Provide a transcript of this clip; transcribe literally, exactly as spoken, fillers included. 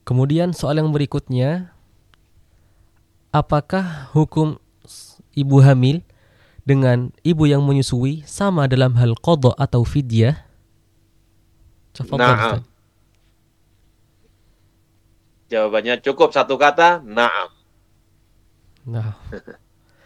Kemudian soal yang berikutnya, apakah hukum ibu hamil dengan ibu yang menyusui sama dalam hal qadha atau fidyah? Tafadhal Ustaz. Naam. Jawabannya cukup satu kata, na'am. Nah.